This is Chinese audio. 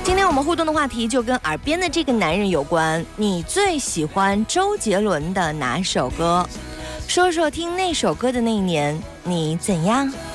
今天我们互动的话题就跟耳边的这个男人有关，你最喜欢周杰伦的哪首歌？说说听那首歌的那一年你怎样？